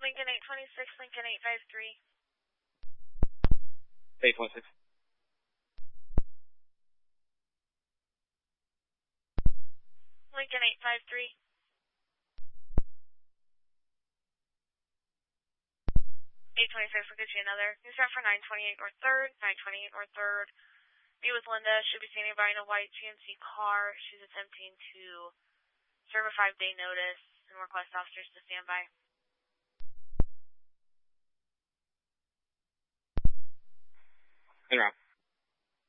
Lincoln 826, Lincoln 853. 826. Lincoln 853. 826, we'll get you another. New start for 928 North 3rd, 928 North 3rd. Be with Linda. Should be standing by in a white GMC car. She's attempting to serve a 5-day notice and request officers to stand by. In route.